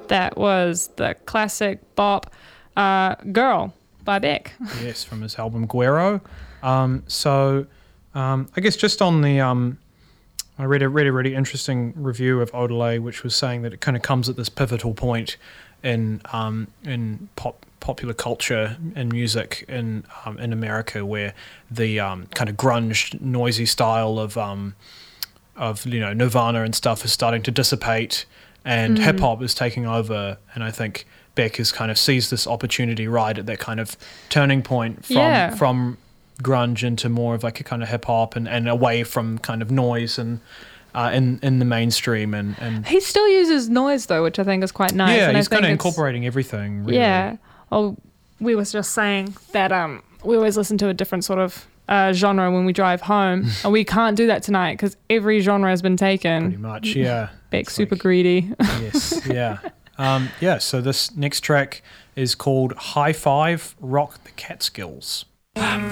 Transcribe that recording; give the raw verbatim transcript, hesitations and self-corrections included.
That was the classic bop uh, Girl by Beck. Yes, from his album Guero. Um, so um, I guess just on the... Um, I read a, read a really interesting review of Odelay, which was saying that it kind of comes at this pivotal point in um, in pop popular culture and music in um, in America, where the um, kind of grunge, noisy style of um, of you know Nirvana and stuff is starting to dissipate, and mm. hip hop is taking over. And I think Beck has kind of seized this opportunity right at that kind of turning point from yeah. from grunge into more of like a kind of hip hop and, and away from kind of noise and uh, in in the mainstream. And, and he still uses noise though, which I think is quite nice. Yeah, and he's I think kind of incorporating everything. Really. Yeah. Oh, we was just saying that um we always listen to a different sort of uh, genre when we drive home, and we can't do that tonight because every genre has been taken. Pretty much, yeah. Beck's super like, greedy. Yes, yeah. Um, yeah, so this next track is called High Five, Rock the Catskills.